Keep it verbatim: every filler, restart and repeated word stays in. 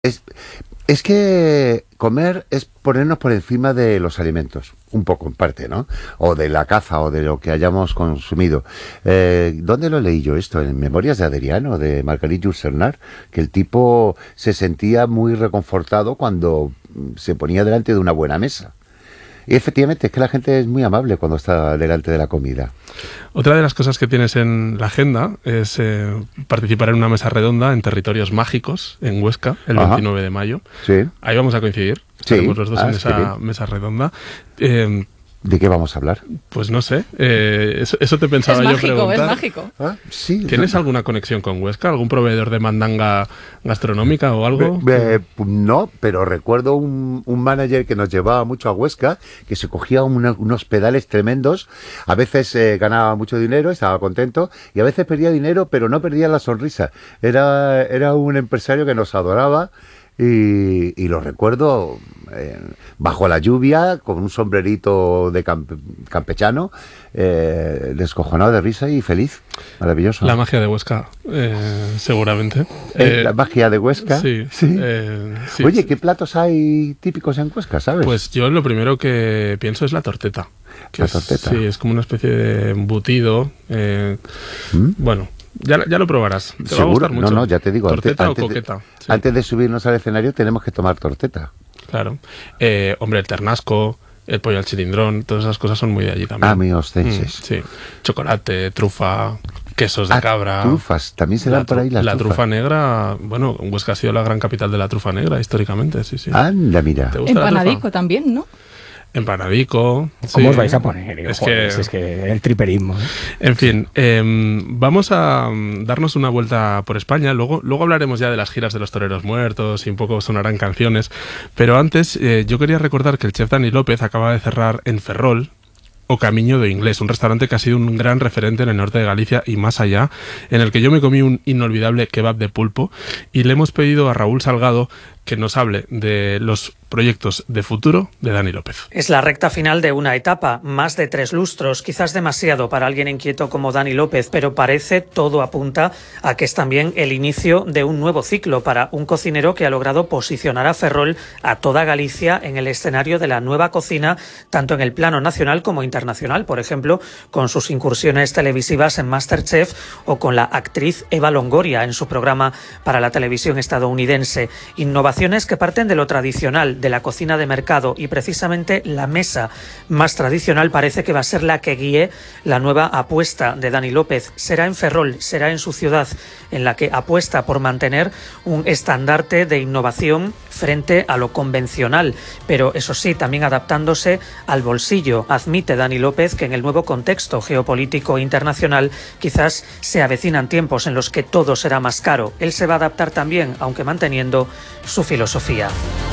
Es, es que comer es ponernos por encima de los alimentos, un poco en parte, ¿no? O de la caza o de lo que hayamos consumido. Eh, ¿Dónde lo leí yo esto? En Memorias de Adriano, de Marguerite Yourcenar, que el tipo se sentía muy reconfortado cuando se ponía delante de una buena mesa. Y efectivamente, es que la gente es muy amable cuando está delante de la comida. Otra de las cosas que tienes en la agenda es eh, participar en una mesa redonda en Territorios Mágicos, en Huesca, el Ajá. veintinueve de mayo. Sí. Ahí vamos a coincidir. Sí. Estaremos los dos Ah, en esa mesa redonda. Eh, ¿De qué vamos a hablar? pues no sé, eh, eso, eso te pensaba Es yo mágico, preguntar. es mágico. ¿Ah? Sí. ¿Tienes alguna conexión con Huesca? ¿Algún proveedor de mandanga gastronómica o algo? Eh, eh, no, pero recuerdo un, un manager que nos llevaba mucho a Huesca, que se cogía una- unos pedales tremendos, a veces eh, ganaba mucho dinero, estaba contento, y a veces perdía dinero, pero no perdía la sonrisa. Era, era un empresario que nos adoraba. Y, y lo recuerdo eh, bajo la lluvia, con un sombrerito de campe- campechano, eh, descojonado de risa y feliz. Maravilloso. La magia de Huesca, eh, seguramente. Eh, Eh, la magia de Huesca. Sí. Sí. eh, sí. Oye, ¿qué platos hay típicos en Huesca, sabes? Pues yo lo primero que pienso es la torteta. Que La es- torteta. Sí, es como una especie de embutido. eh, ¿Mm? Bueno, ya, ya lo probarás. Te va a ¿Seguro? gustar mucho. No, no, ya te digo. ¿Torteta antes, o antes de- coqueta? Sí, Antes de subirnos al escenario tenemos que tomar torteta. claro. Eh, hombre, el ternasco, el pollo al chilindrón, todas esas cosas son muy de allí también. Ah, mi Mm, ostenses. sí. Chocolate, trufa, quesos de Ah, cabra. trufas, también se La dan por tru- ahí las La trufas. trufa negra, bueno, Huesca ha sido la gran capital de la trufa negra históricamente, sí, sí. Anda, mira. ¿Te gusta la Empanadico trufa? también, ¿no? Empanadico. ¿Cómo sí. os vais a poner? Es Joder, que, es que el triperismo. ¿eh? en fin, eh, vamos a mm, darnos una vuelta por España. Luego, luego hablaremos ya de las giras de los toreros muertos y un poco sonarán canciones. Pero antes, eh, yo quería recordar que el chef Dani López acaba de cerrar en Ferrol o Camiño do Inglés, un restaurante que ha sido un gran referente en el norte de Galicia y más allá, en el que yo me comí un inolvidable kebab de pulpo y le hemos pedido a Raúl Salgado que nos hable de los proyectos de futuro de Dani López. Es la recta final de una etapa, más de tres lustros, quizás demasiado para alguien inquieto como Dani López, pero parece, todo apunta a que es también el inicio de un nuevo ciclo para un cocinero que ha logrado posicionar a Ferrol, a toda Galicia, en el escenario de la nueva cocina, tanto en el plano nacional como internacional, por ejemplo, con sus incursiones televisivas en MasterChef o con la actriz Eva Longoria en su programa para la televisión estadounidense. Innovaciones que parten de lo tradicional, de la cocina de mercado, y precisamente la mesa más tradicional parece que va a ser la que guíe la nueva apuesta de Dani López. Será en Ferrol, será en su ciudad, en la que apuesta por mantener un estandarte de innovación frente a lo convencional, pero eso sí, también adaptándose al bolsillo. Admite Dani López que en el nuevo contexto geopolítico internacional quizás se avecinan tiempos en los que todo será más caro. Él se va a adaptar también, aunque manteniendo su filosofía.